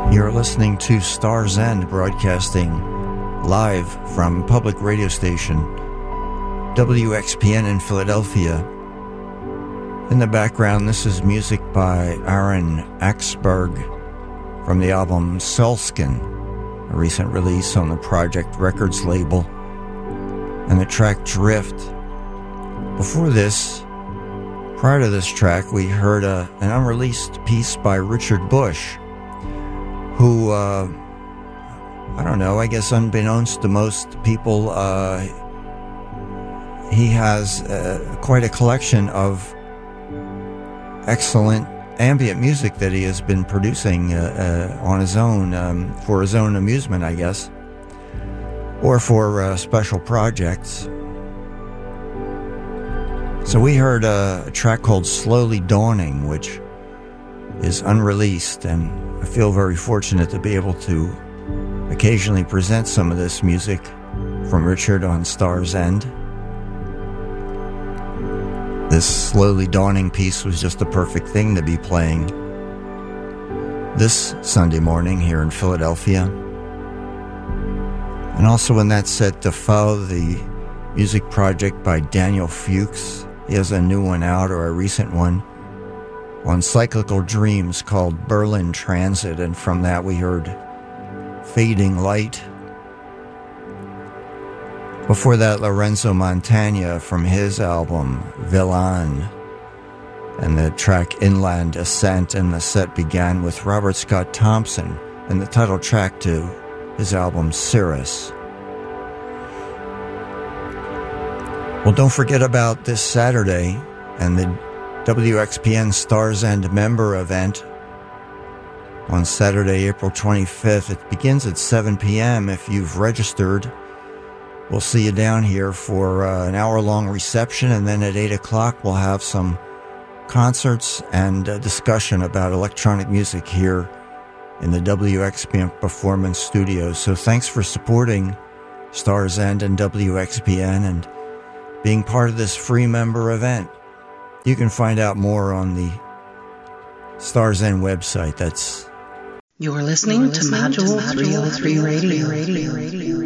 You're listening to Star's End, broadcasting live from public radio station WXPN in Philadelphia. In the background, this is music by Aaron Axberg from the album Solskin, a recent release on the Project Records label, and the track Drift. Before this, prior to this track, we heard an unreleased piece by Richard Bush, who, I don't know, I guess unbeknownst to most people, he has quite a collection of excellent ambient music that he has been producing on his own, for his own amusement, I guess, or for special projects. So we heard a track called Slowly Dawning, which is unreleased, and I feel very fortunate to be able to occasionally present some of this music from Richard on Star's End. This Slowly Dawning piece was just the perfect thing to be playing this Sunday morning here in Philadelphia. And also in that set, Defoe, the music project by Daniel Fuchs. He has a new one out, or a recent one, on Cyclical Dreams called Berlin Transit, and from that we heard Fading Light. Before that, Lorenzo Montagna from his album Villan, and the track Inland Ascent, and the set began with Robert Scott Thompson and the title track to his album Cirrus. Well, don't forget about this Saturday and the WXPN Star's End member event on Saturday, April 25th. It begins at 7 p.m. If you've registered, we'll see you down here for an hour-long reception, and then at 8 o'clock we'll have some concerts and a discussion about electronic music here in the WXPN Performance Studios. So thanks for supporting Star's End and WXPN and being part of this free member event. You can find out more on the Star's End website. You're listening to Module 303 Radio.